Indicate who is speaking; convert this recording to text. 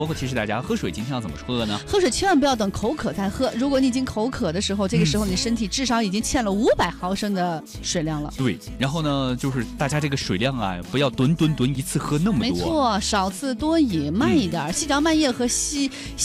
Speaker 1: 包括提示大家喝水今天要怎么喝呢？
Speaker 2: 喝水千万不要等口渴再喝，如果你已经口渴的时候，这个时候你身体至少已经欠了500毫升的水量了。
Speaker 1: 对，然后呢，就是大家这个水量啊，不要吨一次喝那么多。
Speaker 2: 没错，少次多饮，慢一点，细嚼慢咽和